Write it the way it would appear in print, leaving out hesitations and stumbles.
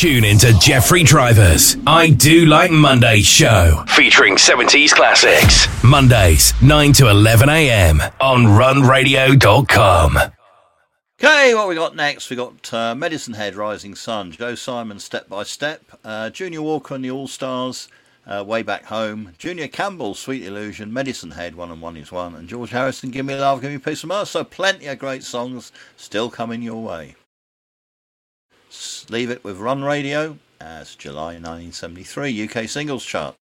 Tune into Jeffrey Driver's I Do Like Mondays show, featuring 70s classics. Mondays, 9 to 11 a.m. on runradio.com. Okay, what we got next? We got Medicine Head, Rising Sun, Joe Simon, Step by Step, Junior Walker and the All Stars, Way Back Home, Junior Campbell, Sweet Illusion, Medicine Head, One and One is One, and George Harrison, Give Me Love, Give Me Peace of Mind. So plenty of great songs still coming your way. Leave it with Run Radio as July 1973 UK Singles Chart.